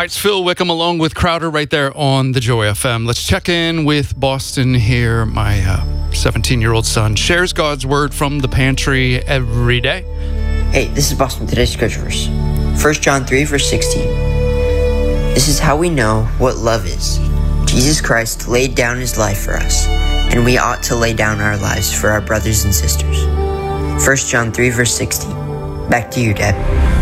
right, it's Phil Wickham along with Crowder right there on the Joy FM. Let's check in with Boston here. My 17-year-old son shares God's word from the pantry every day. Hey, this is Boston. Today's scripture verse. 1 John 3, verse 16. This is how we know what love is. Jesus Christ laid down his life for us, and we ought to lay down our lives for our brothers and sisters. 1 John 3, verse 16. Back to you, Dad.